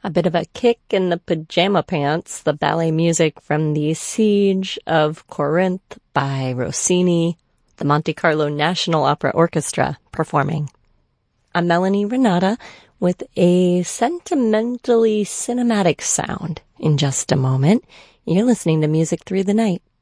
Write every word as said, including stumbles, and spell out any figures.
A bit of a kick in the pajama pants, the ballet music from The Siege of Corinth by Rossini, the Monte Carlo National Opera Orchestra performing. I'm Melanie Renata with a sentimentally cinematic sound in just a moment. You're listening to Music Through the Night.